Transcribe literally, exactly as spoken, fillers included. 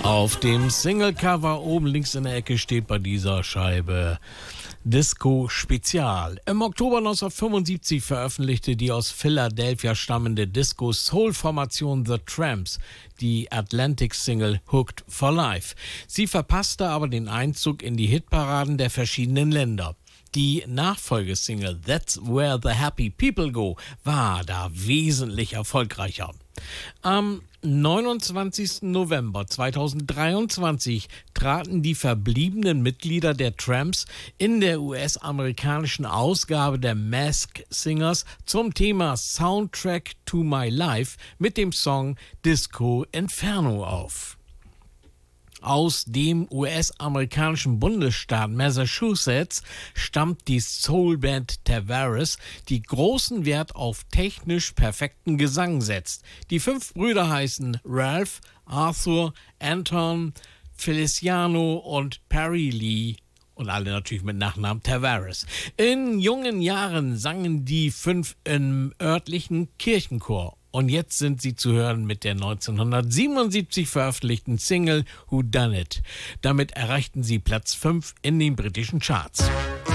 Auf dem Singlecover oben links in der Ecke steht bei dieser Scheibe Disco Spezial. Im Oktober neunzehnhundertfünfundsiebzig veröffentlichte die aus Philadelphia stammende Disco-Soul-Formation The Tramps die Atlantic-Single Hooked for Life. Sie verpasste aber den Einzug in die Hitparaden der verschiedenen Länder. Die Nachfolgesingle That's Where the Happy People Go war da wesentlich erfolgreicher. Am neunundzwanzigsten November zweitausenddreiundzwanzig traten die verbliebenen Mitglieder der Tramps in der U S-amerikanischen Ausgabe der Masked Singers zum Thema Soundtrack to My Life mit dem Song Disco Inferno auf. Aus dem U S-amerikanischen Bundesstaat Massachusetts stammt die Soulband Tavares, die großen Wert auf technisch perfekten Gesang setzt. Die fünf Brüder heißen Ralph, Arthur, Anton, Feliciano und Perry Lee. Und alle natürlich mit Nachnamen Tavares. In jungen Jahren sangen die fünf im örtlichen Kirchenchor. Und jetzt sind sie zu hören mit der neunzehnhundertsiebenundsiebzig veröffentlichten Single Who Done It. Damit erreichten sie Platz fünf in den britischen Charts.